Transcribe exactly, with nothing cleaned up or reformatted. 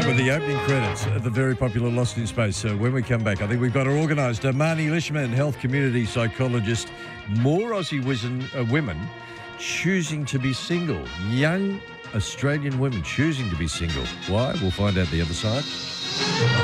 with the opening credits of the very popular Lost in Space. So when we come back, I think we've got her organised. Uh, Marnie Lishman, health community psychologist. More Aussie wizen, uh, women choosing to be single. Young Australian women choosing to be single. Why? We'll find out the other side.